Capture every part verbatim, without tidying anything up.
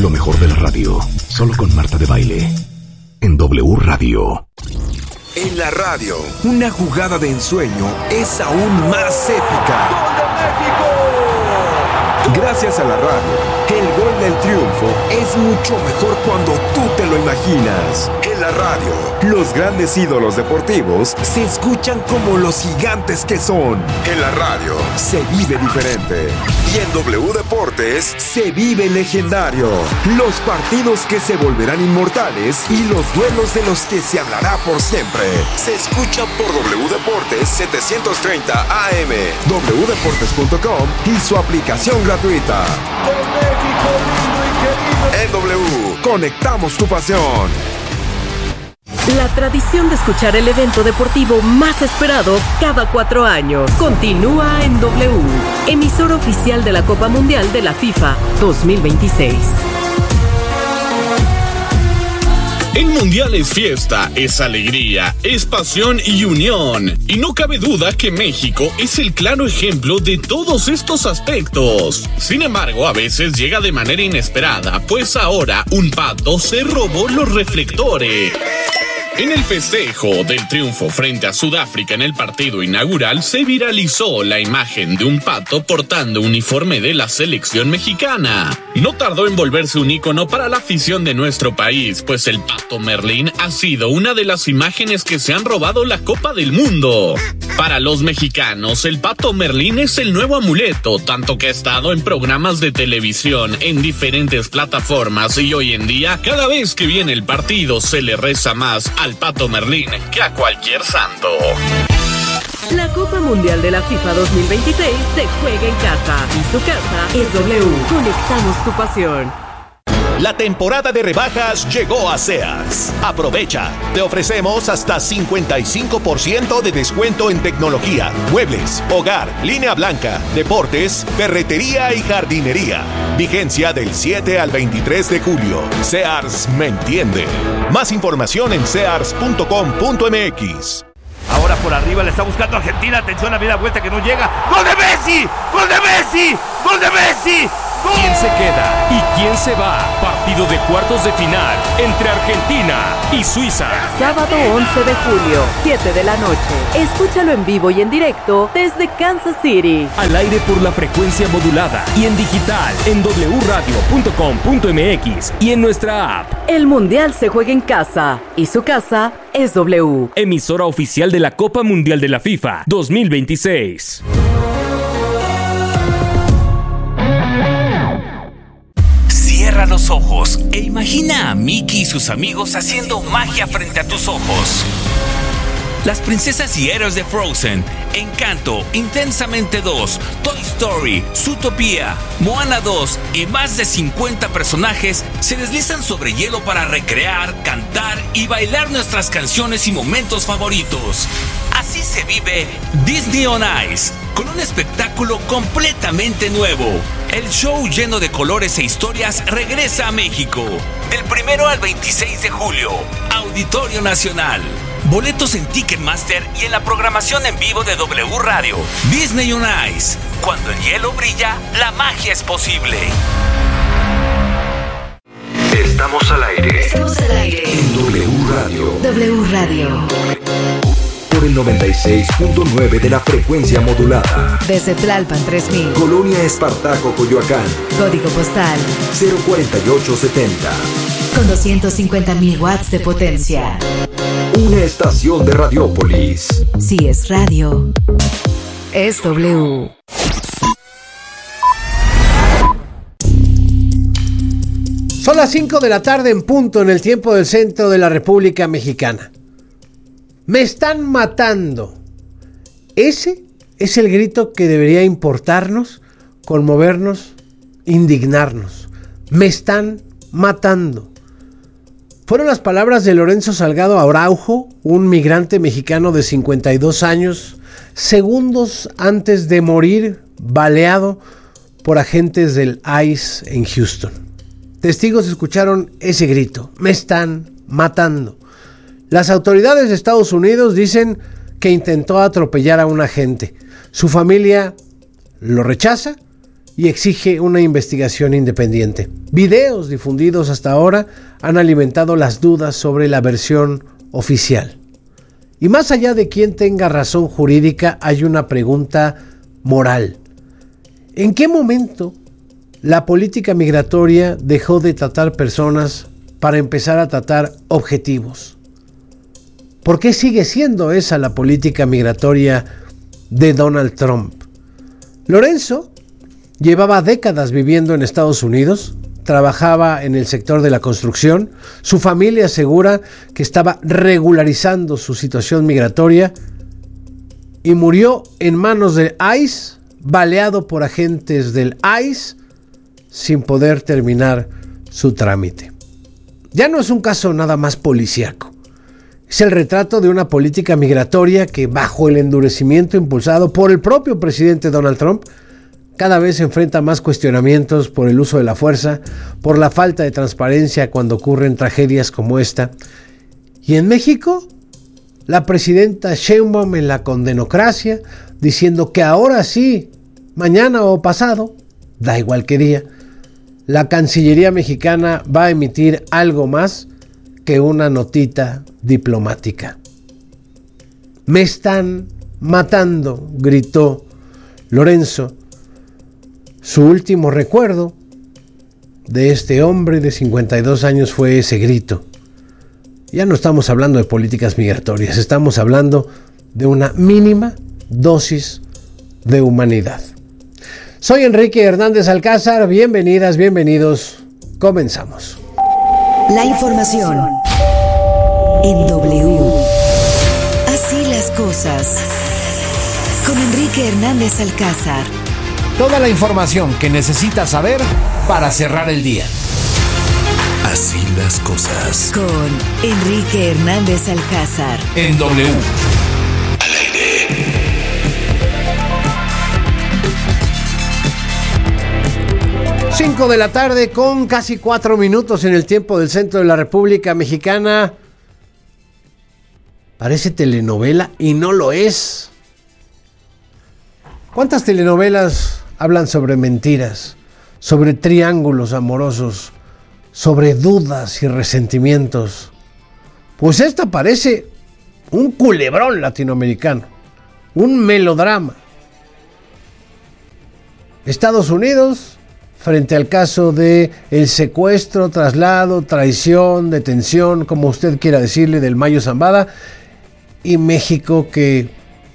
Lo mejor de la radio, solo con Marta de Baile, en W Radio. En la radio, una jugada de ensueño es aún más épica. ¡Gol de México! Gracias a la radio, el gol del triunfo es mucho mejor cuando tú te lo imaginas. En la radio, los grandes ídolos deportivos se escuchan como los gigantes que son. En la radio, se vive diferente. Y en W Deportes, se vive legendario. Los partidos que se volverán inmortales y los duelos de los que se hablará por siempre. Se escuchan por W Deportes setecientos treinta A M, w deportes punto com y su aplicación gratuita. De México lindo y querido. En W, conectamos tu pasión. La tradición de escuchar el evento deportivo más esperado cada cuatro años continúa en W, emisora oficial de la Copa Mundial de la FIFA dos mil veintiséis. El Mundial es fiesta, es alegría, es pasión y unión. Y no cabe duda que México es el claro ejemplo de todos estos aspectos. Sin embargo, a veces llega de manera inesperada, pues ahora un pato se robó los reflectores. En el festejo del triunfo frente a Sudáfrica en el partido inaugural, se viralizó la imagen de un pato portando uniforme de la selección mexicana. No tardó en volverse un ícono para la afición de nuestro país, pues el pato Merlín ha sido una de las imágenes que se han robado la Copa del Mundo. Para los mexicanos, el pato Merlín es el nuevo amuleto, tanto que ha estado en programas de televisión, en diferentes plataformas, y hoy en día, cada vez que viene el partido, se le reza más a al pato Merlín que a cualquier santo. La Copa Mundial de la FIFA dos mil veintiséis se juega en casa y su casa es W. Conectamos tu pasión. La temporada de rebajas llegó a Sears. Aprovecha. Te ofrecemos hasta cincuenta y cinco por ciento de descuento en tecnología, muebles, hogar, línea blanca, deportes, ferretería y jardinería. Vigencia del siete al veintitrés de julio. Sears me entiende. Más información en sears punto com punto m x. Ahora por arriba le está buscando Argentina. Atención a la vuelta que no llega. ¡Gol de Messi! ¡Gol de Messi! ¡Gol de Messi! ¿Quién se queda y quién se va? Partido de cuartos de final entre Argentina y Suiza. Sábado once de julio, siete de la noche. Escúchalo en vivo y en directo desde Kansas City. Al aire por la frecuencia modulada y en digital en w radio punto com punto m x y en nuestra app. El Mundial se juega en casa y su casa es W. Emisora oficial de la Copa Mundial de la FIFA dos mil veintiséis. Cierra los ojos e imagina a Mickey y sus amigos haciendo magia frente a tus ojos. Las princesas y héroes de Frozen, Encanto, Intensamente dos, Toy Story, Zootopia, Moana dos y más de cincuenta personajes se deslizan sobre hielo para recrear, cantar y bailar nuestras canciones y momentos favoritos. Así se vive Disney on Ice, con un espectáculo completamente nuevo. El show lleno de colores e historias regresa a México. Del primero al veintiséis de julio, Auditorio Nacional. Boletos en Ticketmaster y en la programación en vivo de W Radio. Disney on Ice. Cuando el hielo brilla, la magia es posible. Estamos al aire. Estamos al aire. En W Radio. W Radio. Por el noventa y seis punto nueve de la frecuencia modulada. Desde Tlalpan tres mil. Colonia Espartaco, Coyoacán. Código postal cero cuarenta y ocho setenta. Con doscientos cincuenta mil watts de potencia. Una estación de Radiópolis. Si es radio, es W. Son las cinco de la tarde en punto en el tiempo del centro de la República Mexicana. Me están matando. Ese es el grito que debería importarnos, conmovernos, indignarnos. Me están matando. Fueron las palabras de Lorenzo Salgado Araujo, un migrante mexicano de cincuenta y dos años, segundos antes de morir baleado por agentes del I C E en Houston. Testigos escucharon ese grito: me están matando. Las autoridades de Estados Unidos dicen que intentó atropellar a un agente. Su familia lo rechaza y exige una investigación independiente. Videos difundidos hasta ahora han alimentado las dudas sobre la versión oficial. Y más allá de quién tenga razón jurídica, hay una pregunta moral. ¿En qué momento la política migratoria dejó de tratar personas para empezar a tratar objetivos? ¿Por qué sigue siendo esa la política migratoria de Donald Trump? Lorenzo llevaba décadas viviendo en Estados Unidos, trabajaba en el sector de la construcción, su familia asegura que estaba regularizando su situación migratoria y murió en manos del I C E, baleado por agentes del I C E, sin poder terminar su trámite. Ya no es un caso nada más policíaco. Es el retrato de una política migratoria que, bajo el endurecimiento impulsado por el propio presidente Donald Trump, cada vez enfrenta más cuestionamientos por el uso de la fuerza, por la falta de transparencia cuando ocurren tragedias como esta. Y en México, la presidenta Sheinbaum en la condenocracia, diciendo que ahora sí, mañana o pasado, da igual qué día, la Cancillería mexicana va a emitir algo más que una notita diplomática. Me están matando, gritó Lorenzo. Su último recuerdo de este hombre de cincuenta y dos años fue ese grito. Ya no estamos hablando de políticas migratorias, estamos hablando de una mínima dosis de humanidad. Soy Enrique Hernández Alcázar, bienvenidas, bienvenidos, comenzamos. La información en W. Así las cosas. Con Enrique Hernández Alcázar. Toda la información que necesitas saber para cerrar el día. Así las cosas. Con Enrique Hernández Alcázar. En W. Al aire. cinco de la tarde con casi cuatro minutos en el tiempo del centro de la República Mexicana. Parece telenovela y no lo es. ¿Cuántas telenovelas hablan sobre mentiras, sobre triángulos amorosos, sobre dudas y resentimientos? Pues esta parece un culebrón latinoamericano, un melodrama. Estados Unidos, frente al caso de el secuestro, traslado, traición, detención, como usted quiera decirle, del Mayo Zambada, y México que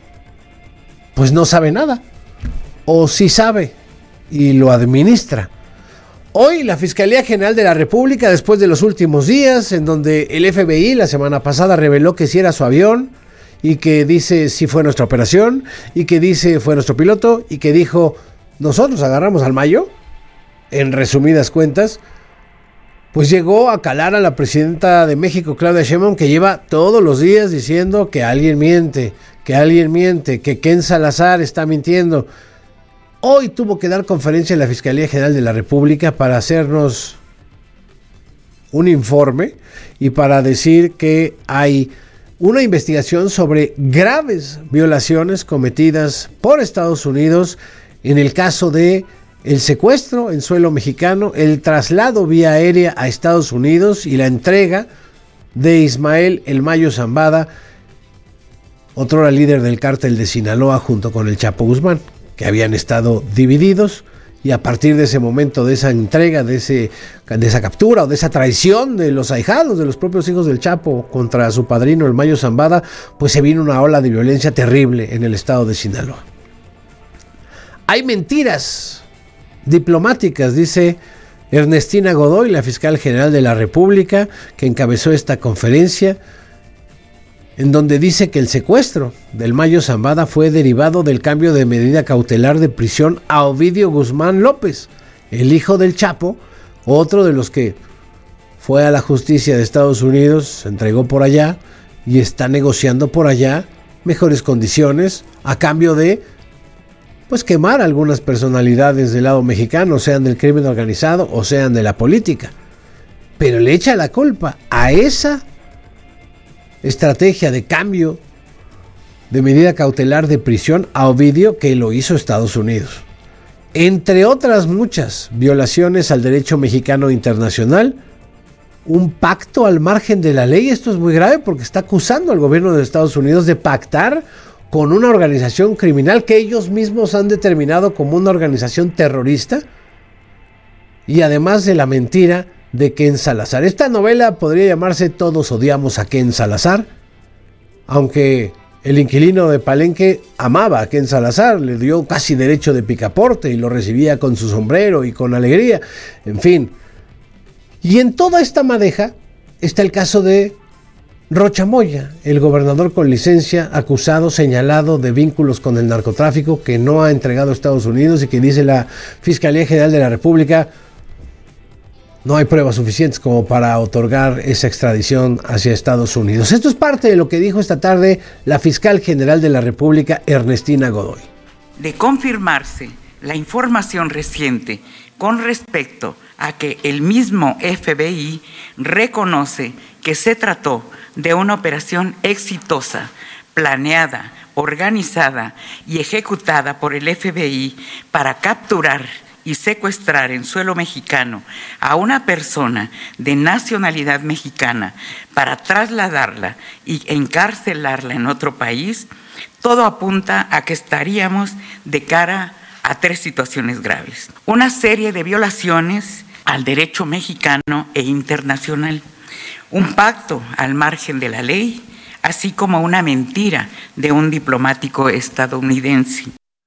pues no sabe nada, o sí sabe y lo administra. Hoy la Fiscalía General de la República, después de los últimos días en donde el F B I la semana pasada reveló que sí era su avión, y que dice sí fue nuestra operación, y que dice fue nuestro piloto, y que dijo nosotros agarramos al Mayo, en resumidas cuentas, pues llegó a calar a la presidenta de México, Claudia Sheinbaum, que lleva todos los días diciendo que alguien miente, que alguien miente, que Ken Salazar está mintiendo. Hoy tuvo que dar conferencia en la Fiscalía General de la República para hacernos un informe y para decir que hay una investigación sobre graves violaciones cometidas por Estados Unidos en el caso de el secuestro en suelo mexicano, el traslado vía aérea a Estados Unidos y la entrega de Ismael El Mayo Zambada, otrora líder del cártel de Sinaloa junto con el Chapo Guzmán, que habían estado divididos, y a partir de ese momento, de esa entrega, de, ese, de esa captura o de esa traición de los ahijados, de los propios hijos del Chapo contra su padrino El Mayo Zambada, pues se vino una ola de violencia terrible en el estado de Sinaloa. Hay mentiras diplomáticas, dice Ernestina Godoy, la fiscal general de la República, que encabezó esta conferencia, en donde dice que el secuestro del Mayo Zambada fue derivado del cambio de medida cautelar de prisión a Ovidio Guzmán López, el hijo del Chapo, otro de los que fue a la justicia de Estados Unidos, se entregó por allá y está negociando por allá mejores condiciones a cambio de pues quemar a algunas personalidades del lado mexicano, sean del crimen organizado o sean de la política. Pero le echa la culpa a esa estrategia de cambio de medida cautelar de prisión a Ovidio, que lo hizo Estados Unidos. entre otras muchas violaciones al derecho mexicano internacional, un pacto al margen de la ley. Esto es muy grave porque está acusando al gobierno de Estados Unidos de pactar con una organización criminal que ellos mismos han determinado como una organización terrorista, y además de la mentira de Ken Salazar. Esta novela podría llamarse Todos odiamos a Ken Salazar, aunque el inquilino de Palenque amaba a Ken Salazar, le dio casi derecho de picaporte y lo recibía con su sombrero y con alegría, en fin. Y en toda esta madeja está el caso de Rocha Moya, el gobernador con licencia, acusado, señalado de vínculos con el narcotráfico, que no ha entregado a Estados Unidos y que dice la Fiscalía General de la República no hay pruebas suficientes como para otorgar esa extradición hacia Estados Unidos. Esto es parte de lo que dijo esta tarde la Fiscal General de la República, Ernestina Godoy. De confirmarse la información reciente con respecto a que el mismo F B I reconoce que se trató de una operación exitosa, planeada, organizada y ejecutada por el F B I para capturar y secuestrar en suelo mexicano a una persona de nacionalidad mexicana para trasladarla y encarcelarla en otro país, todo apunta a que estaríamos de cara a tres situaciones graves. Una serie de violaciones al derecho mexicano e internacional, un pacto al margen de la ley, así como una mentira de un diplomático estadounidense.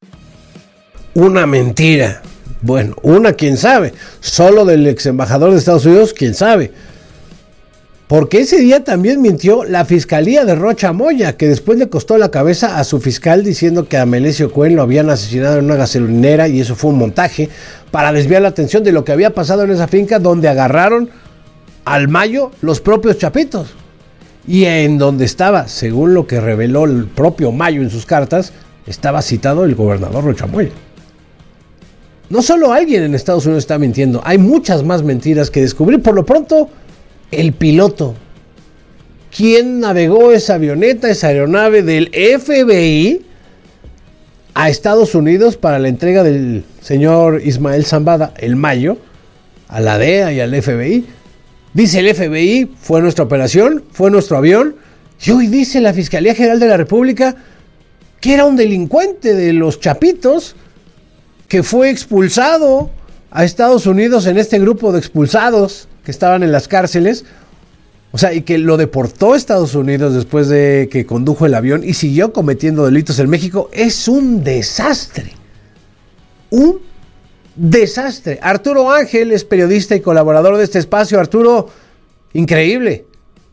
Una mentira. Bueno, una, quién sabe, solo del ex embajador de Estados Unidos, quién sabe. Porque ese día también mintió la Fiscalía de Rocha Moya, que después le costó la cabeza a su fiscal diciendo que a Melesio Cohen lo habían asesinado en una gasolinera y eso fue un montaje para desviar la atención de lo que había pasado en esa finca donde agarraron al Mayo los propios chapitos. Y en donde estaba, según lo que reveló el propio Mayo en sus cartas, estaba citado el gobernador Rocha Moya. No solo alguien en Estados Unidos está mintiendo, hay muchas más mentiras que descubrir. Por lo pronto, el piloto. ¿Quién navegó esa avioneta, esa aeronave del F B I a Estados Unidos para la entrega del señor Ismael Zambada, el Mayo, a la D E A y al F B I? Dice el F B I, fue nuestra operación, fue nuestro avión, y hoy dice la Fiscalía General de la República que era un delincuente de los Chapitos, que fue expulsado a Estados Unidos en este grupo de expulsados que estaban en las cárceles, o sea, y que lo deportó a Estados Unidos después de que condujo el avión y siguió cometiendo delitos en México. Es un desastre, un desastre. Arturo Ángel es periodista y colaborador de este espacio. Arturo, increíble.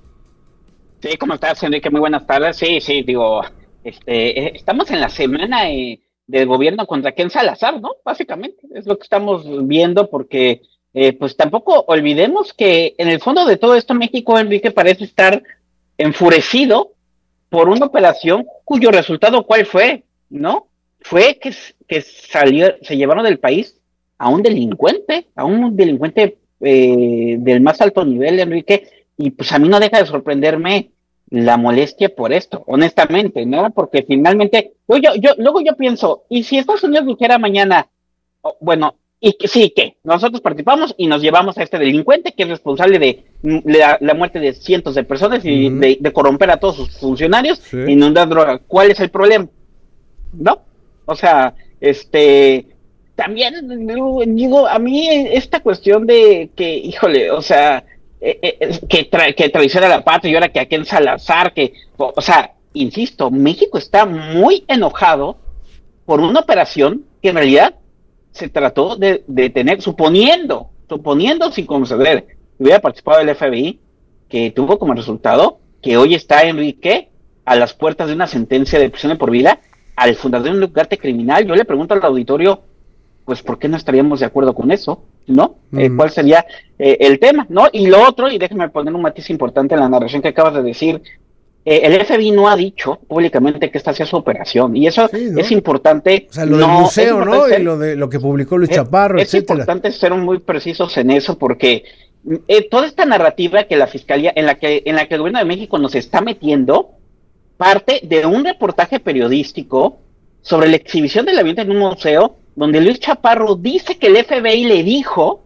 Sí, ¿cómo estás, Enrique? Muy buenas tardes. Sí, sí, digo, este, estamos en la semana eh, del gobierno contra Ken Salazar, ¿no? Básicamente, es lo que estamos viendo, porque eh, pues tampoco olvidemos que en el fondo de todo esto México, Enrique, parece estar enfurecido por una operación cuyo resultado, ¿cuál fue? ¿No? Fue que, que salió, se llevaron del país a un delincuente, a un delincuente eh, del más alto nivel, Enrique, y pues a mí no deja de sorprenderme la molestia por esto, honestamente, ¿no? Porque finalmente, yo, yo, yo luego yo pienso, ¿y si Estados Unidos dijera mañana, oh, bueno, y que sí, que nosotros participamos y nos llevamos a este delincuente que es responsable de la, la muerte de cientos de personas y uh-huh. de, de corromper a todos sus funcionarios, sí. inundar droga? ¿Cuál es el problema? ¿No? O sea, este, también digo, a mí esta cuestión de que, híjole, o sea, Eh, eh, que, tra- que traiciona a la patria y ahora que a Ken Salazar, que, o, o sea, insisto, México está muy enojado por una operación que en realidad se trató de, de tener, suponiendo, suponiendo sin conceder, que hubiera participado el F B I, que tuvo como resultado que hoy está Enrique a las puertas de una sentencia de prisión de por vida al fundador de un lugar criminal. Yo le pregunto al auditorio, pues ¿por qué no estaríamos de acuerdo con eso? ¿No? Mm. Eh, ¿Cuál sería eh, el tema? ¿No? Y lo otro, y déjame poner un matiz importante en la narración que acabas de decir, eh, el F B I no ha dicho públicamente que esta sea su operación, y eso sí, ¿no? es importante. O sea, lo no, del museo, ¿no? Ser, y lo de lo que publicó Luis es, Chaparro, es etcétera. Es importante ser muy precisos en eso, porque eh, toda esta narrativa que la Fiscalía, en la que, en la que el gobierno de México nos está metiendo, parte de un reportaje periodístico sobre la exhibición del avión en un museo donde Luis Chaparro dice que el F B I le dijo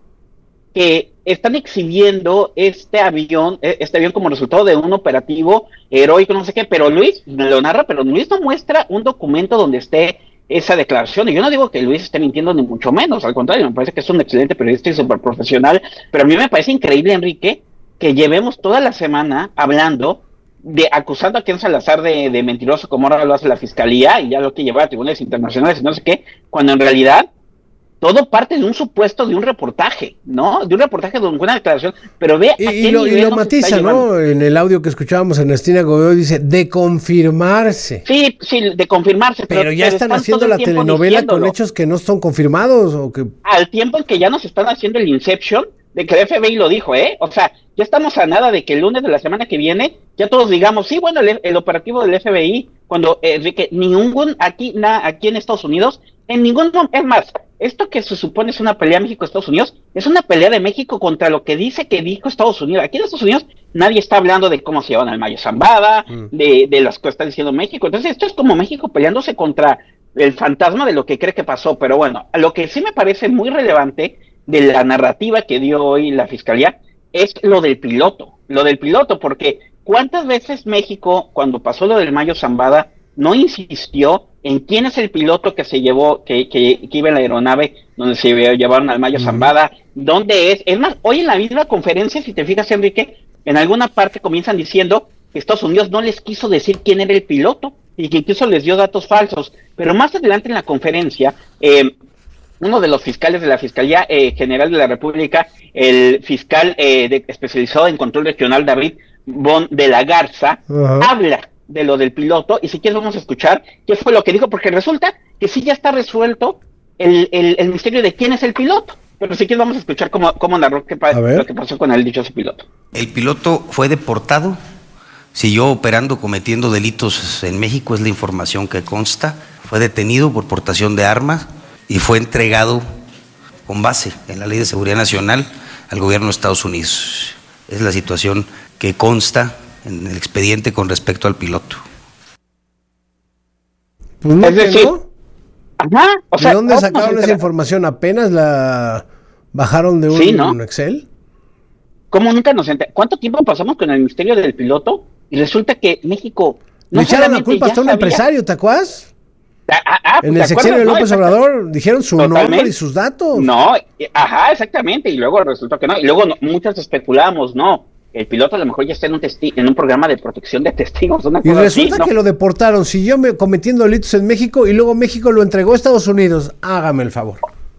que están exhibiendo este avión, este avión como resultado de un operativo heroico, no sé qué, pero Luis me lo narra, pero Luis no muestra un documento donde esté esa declaración. Y yo no digo que Luis esté mintiendo ni mucho menos, al contrario, me parece que es un excelente periodista y súper profesional, pero a mí me parece increíble, Enrique, que llevemos toda la semana hablando de acusando a Ken Salazar de, de mentiroso, como ahora lo hace la fiscalía, y ya lo que lleva a tribunales internacionales y no sé qué, cuando en realidad todo parte de un supuesto, de un reportaje, ¿no? De un reportaje de una declaración, pero ve y, a qué y lo, y lo matiza, ¿no? En el audio que escuchábamos en Ernestina Godoy dice, de confirmarse. Sí, sí, de confirmarse. Pero, pero ya pero están, están haciendo la telenovela con hechos que no son confirmados, ¿o que? Al tiempo en que ya nos están haciendo el Inception, de que el F B I lo dijo, ¿eh? O sea, ya estamos a nada de que el lunes de la semana que viene, ya todos digamos, sí, bueno, el, el operativo del F B I, cuando, Enrique, eh, ningún, aquí, na, aquí en Estados Unidos, en ningún, es más, esto que se supone es una pelea México-Estados Unidos, es una pelea de México contra lo que dice que dijo Estados Unidos. Aquí en Estados Unidos nadie está hablando de cómo se llevan al Mayo Zambada, mm. de, de las cosas que está diciendo México. Entonces esto es como México peleándose contra el fantasma de lo que cree que pasó. Pero bueno, lo que sí me parece muy relevante de la narrativa que dio hoy la Fiscalía es lo del piloto, lo del piloto, porque ¿cuántas veces México, cuando pasó lo del Mayo Zambada, no insistió en quién es el piloto que se llevó, que, que, que iba en la aeronave donde se llevaron al Mayo Zambada, dónde es? Es más, hoy en la misma conferencia, si te fijas, Enrique, en alguna parte comienzan diciendo que Estados Unidos no les quiso decir quién era el piloto y que incluso les dio datos falsos, pero más adelante en la conferencia, eh, uno de los fiscales de la Fiscalía eh, General de la República, el fiscal eh, de, especializado en control regional, David Bon de la Garza, uh-huh. habla de lo del piloto, y si quieres vamos a escuchar qué fue lo que dijo, porque resulta que sí ya está resuelto el, el, el misterio de quién es el piloto, pero si quieres vamos a escuchar cómo, cómo narró qué pa- lo que pasó con el dichoso piloto. El piloto fue deportado, siguió operando, cometiendo delitos en México, es la información que consta, fue detenido por portación de armas y fue entregado con base en la Ley de Seguridad Nacional al gobierno de Estados Unidos. Es la situación que consta en el expediente con respecto al piloto. Pues no, es decir, ¿no? Ajá, o sea, ¿de dónde sacaron esa información? ¿Apenas la bajaron de un, sí, ¿no? un Excel? ¿Cómo nunca nos enteramos? ¿Cuánto tiempo pasamos con el misterio del piloto? Y resulta que México no le echaron la culpa hasta un sabía... empresario, ¿te acuerdas? Ah, ah, pues en el sexenio de López no, Obrador dijeron su Totalmente. nombre y sus datos. No, ajá, exactamente, y luego resultó que no, y luego no, muchos especulamos, no, el piloto a lo mejor ya está en un testi- en un programa de protección de testigos. Una y cosa resulta así, ¿no? que lo deportaron, siguió cometiendo delitos en México y luego México lo entregó a Estados Unidos. Hágame el favor.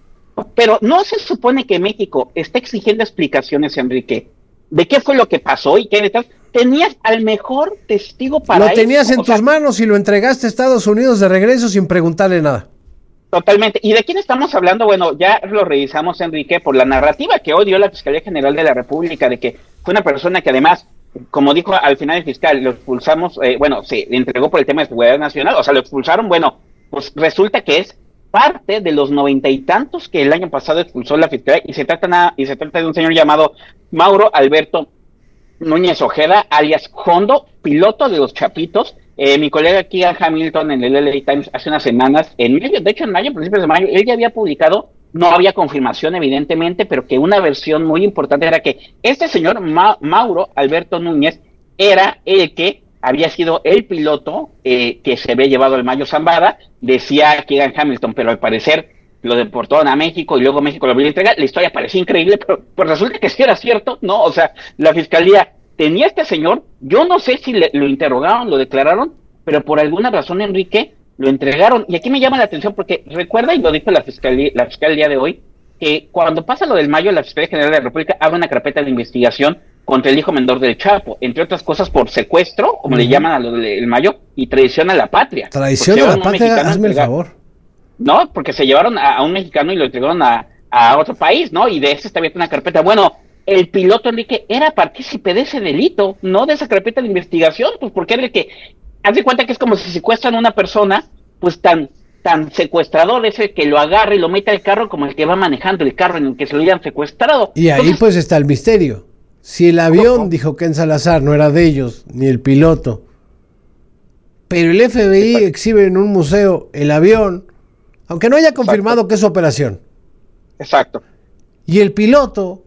Pero no se supone que México está exigiendo explicaciones, Enrique, de qué fue lo que pasó y qué detrás. Tenías al mejor testigo para Lo tenías eso, en tus sea, manos y lo entregaste a Estados Unidos de regreso sin preguntarle nada. Totalmente. ¿Y de quién estamos hablando? Bueno, ya lo revisamos, Enrique, por la narrativa que hoy dio la Fiscalía General de la República, de que fue una persona que además, como dijo al final el fiscal, lo expulsamos, eh, bueno, se le entregó por el tema de seguridad nacional, o sea, lo expulsaron, bueno, pues resulta que es parte de los noventa y tantos que el año pasado expulsó la Fiscalía, y se trata, na, y se trata de un señor llamado Mauro Alberto Núñez Ojeda, alias Hondo, piloto de los Chapitos. Eh, mi colega Keegan Hamilton en el L A Times hace unas semanas, en mayo, de hecho en mayo, principios de mayo, él ya había publicado, no había confirmación evidentemente, pero que una versión muy importante era que este señor Ma- Mauro Alberto Núñez era el que había sido el piloto eh, que se había llevado al Mayo Zambada, decía Keegan Hamilton, pero al parecer lo deportaron a México y luego México lo volvió a entregar. La historia parecía increíble, pero pues resulta que sí era cierto, ¿no? O sea, la fiscalía tenía a este señor, yo no sé si le, lo interrogaron, lo declararon, pero por alguna razón, Enrique, lo entregaron. Y aquí me llama la atención porque recuerda, y lo dijo la fiscalía, la fiscalía el día de hoy, que cuando pasa lo del Mayo, la Fiscalía General de la República abre una carpeta de investigación contra el hijo menor del Chapo, entre otras cosas por secuestro, como uh-huh. le llaman a lo del Mayo, y traición a la patria. Traición a la patria, hazme el favor. No, porque se llevaron a, a un mexicano y lo entregaron a, a otro país, ¿no? Y de ese está abierta una carpeta. Bueno, el piloto, Enrique, era partícipe de ese delito, no de esa carpeta de investigación, pues porque era el que, haz de cuenta que es como si secuestran a una persona, pues tan, tan secuestrador, es el que lo agarra y lo mete al carro como el que va manejando el carro en el que se lo hayan secuestrado. Y ahí Entonces, pues está el misterio. Si el avión, ¿cómo? Dijo Ken Salazar, no era de ellos, ni el piloto, pero el F B I exhibe en un museo el avión, Aunque no haya confirmado Exacto. que es operación. Exacto. Y el piloto,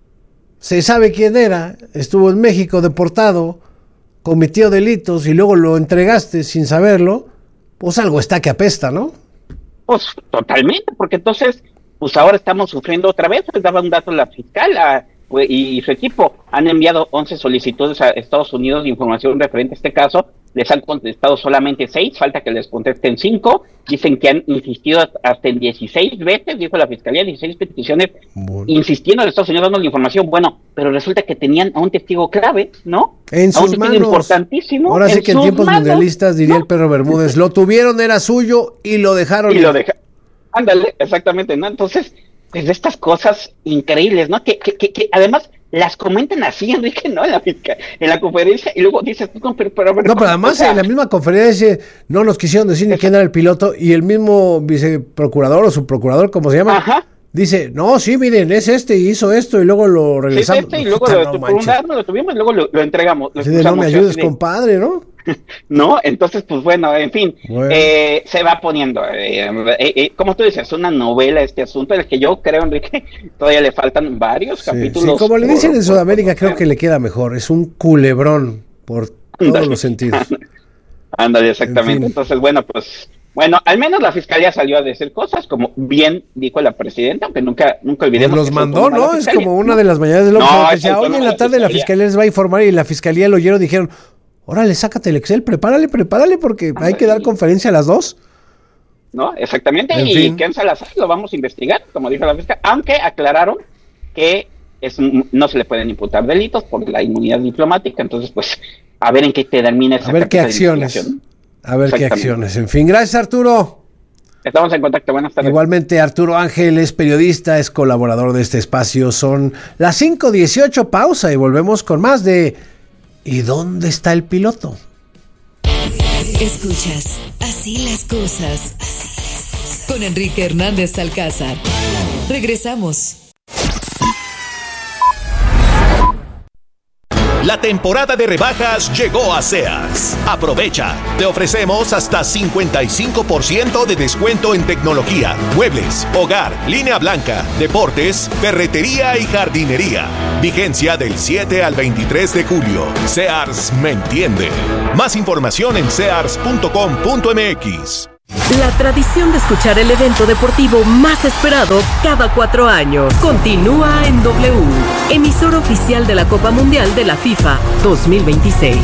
se sabe quién era, estuvo en México deportado, cometió delitos y luego lo entregaste sin saberlo, pues algo está que apesta, ¿no? Pues totalmente, porque entonces, pues ahora estamos sufriendo otra vez. Les daba un dato la fiscal a, y su equipo. Han enviado once solicitudes a Estados Unidos de información referente a este caso. Les han contestado solamente seis, falta que les contesten cinco. Dicen que han insistido hasta en dieciséis veces, dijo la fiscalía, dieciséis peticiones, bueno. insistiendo a Estados Unidos dando la información. Bueno, pero resulta que tenían a un testigo clave, ¿no? En a un sus testigo manos. importantísimo. Ahora sí que en tiempos manos, mundialistas diría ¿no? el perro Bermúdez, lo tuvieron, era suyo y lo dejaron. Y ir. lo dejaron. Ándale, exactamente, ¿no? Entonces, pues de estas cosas increíbles, ¿no? Que, que, que, que además las comentan así, Enrique, ¿no? En la, en la conferencia, y luego dices, no, pero, pero, pero, no, pero además o sea, en la misma conferencia no nos quisieron decir ni quién era el piloto, y el mismo viceprocurador o subprocurador, como se llama, Ajá. dice, no, sí, miren, es este, y hizo esto, y luego lo regresamos. Sí, este, y luego lo, no, por un lado lo tuvimos, y luego lo, lo entregamos. Lo así de, no me ayudes, compadre, ¿no? No, entonces, pues bueno, en fin, bueno. Eh, se va poniendo, eh, eh, eh, como tú dices, una novela este asunto, el que yo creo, Enrique, todavía le faltan varios sí, capítulos. Sí, como le dicen por, en Sudamérica, por, por, creo que le queda mejor, es un culebrón por todos Andale. los sentidos. Ándale, exactamente, en fin. Entonces, bueno, pues, bueno, al menos la fiscalía salió a decir cosas, como bien dijo la presidenta, aunque nunca, nunca olvidemos. Pues los mandó, ¿no? Es como una de las mañanas de López, no, que decía, hoy en la tarde la fiscalía les va a informar, y la fiscalía lo oyeron, dijeron, órale, sácate el Excel, prepárale, prepárale, porque hay que dar conferencia a las dos. No, exactamente, en y fin. Ken Salazar lo vamos a investigar, como dijo la fiscal, aunque aclararon que es, no se le pueden imputar delitos por la inmunidad diplomática, entonces pues a ver en qué termina esa A ver qué acciones, a ver qué acciones, en fin, gracias Arturo. Estamos en contacto, buenas tardes. Igualmente, Arturo Ángel es periodista, es colaborador de este espacio, son las cinco dieciocho, pausa y volvemos con más de... ¿Y dónde está el piloto? Escuchas, así las cosas, así las cosas. Con Enrique Hernández Alcázar. Regresamos. La temporada de rebajas llegó a Sears. Aprovecha. Te ofrecemos hasta cincuenta y cinco por ciento de descuento en tecnología, muebles, hogar, línea blanca, deportes, ferretería y jardinería. Vigencia del siete al veintitrés de julio. Sears me entiende. Más información en sears punto com punto m x. La tradición de escuchar el evento deportivo más esperado cada cuatro años continúa en W, emisor oficial de la Copa Mundial de la FIFA dos mil veintiséis.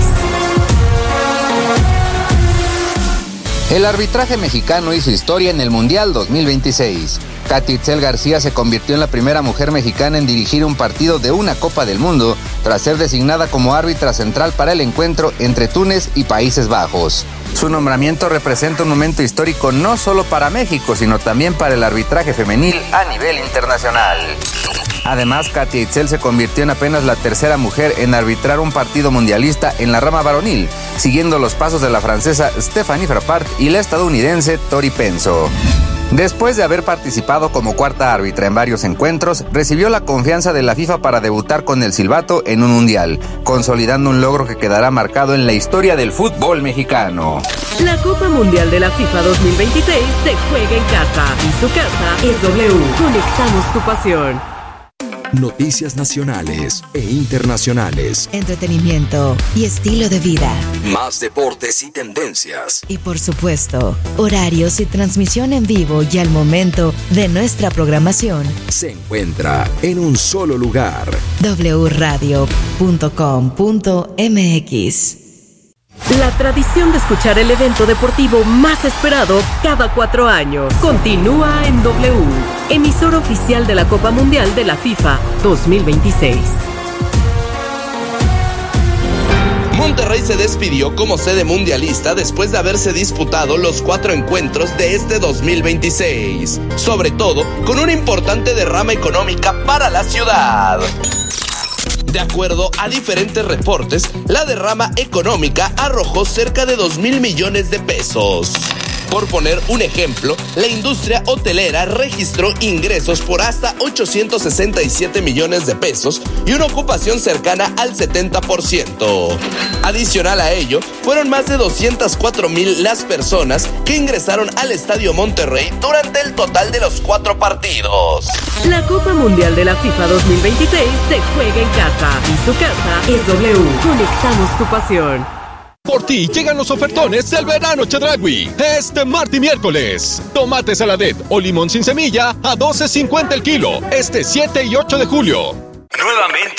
El arbitraje mexicano hizo historia en el Mundial dos mil veintiséis. Katy Itzel García se convirtió en la primera mujer mexicana en dirigir un partido de una Copa del Mundo tras ser designada como árbitra central para el encuentro entre Túnez y Países Bajos. Su nombramiento representa un momento histórico no solo para México, sino también para el arbitraje femenil a nivel internacional. Además, Katy Itzel se convirtió en apenas la tercera mujer en arbitrar un partido mundialista en la rama varonil, siguiendo los pasos de la francesa Stéphanie Frappart y la estadounidense Tori Penso. Después de haber participado como cuarta árbitra en varios encuentros, recibió la confianza de la FIFA para debutar con el silbato en un mundial, consolidando un logro que quedará marcado en la historia del fútbol mexicano. La Copa Mundial de la FIFA dos mil veintiséis se juega en casa y su casa es W. Conectamos tu pasión. Noticias nacionales e internacionales. Entretenimiento y estilo de vida. Más deportes y tendencias. Y por supuesto, horarios y transmisión en vivo y al momento de nuestra programación. Se encuentra en un solo lugar. doble u radio punto com punto m x. La tradición de escuchar el evento deportivo más esperado cada cuatro años continúa en W, emisor oficial de la Copa Mundial de la FIFA dos mil veintiséis. Monterrey se despidió como sede mundialista después de haberse disputado los cuatro encuentros de este dos mil veintiséis, sobre todo con una importante derrama económica para la ciudad. De acuerdo a diferentes reportes, la derrama económica arrojó cerca de dos mil millones de pesos. Por poner un ejemplo, la industria hotelera registró ingresos por hasta ochocientos sesenta y siete millones de pesos y una ocupación cercana al setenta por ciento. Adicional a ello, fueron más de doscientas cuatro mil las personas que ingresaron al Estadio Monterrey durante el total de los cuatro partidos. La Copa Mundial de la FIFA dos mil veintiséis se juega en casa y su casa es W. Conectamos tu pasión. Por ti llegan los ofertones del verano Chedraui. Este martes y miércoles. Tomate saladet o limón sin semilla a doce cincuenta el kilo. Este siete y ocho de julio. Nuevamente